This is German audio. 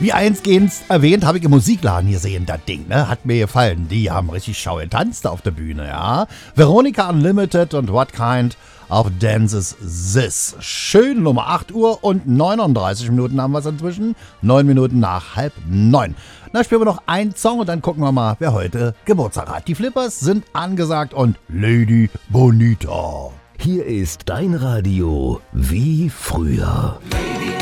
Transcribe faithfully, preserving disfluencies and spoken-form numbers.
Wie eingehend erwähnt, habe ich im Musikladen gesehen, das Ding, ne? Hat mir gefallen. Die haben richtig schau getanzt auf der Bühne, ja. Veronica Unlimited und What Kind of Dance is This? Schön, Nummer acht Uhr und neununddreißig Minuten haben wir es inzwischen. neun Minuten nach halb neun. Na, spielen wir noch einen Song und dann gucken wir mal, wer heute Geburtstag hat. Die Flippers sind angesagt und Lady Bonita. Hier ist dein Radio wie früher. Lady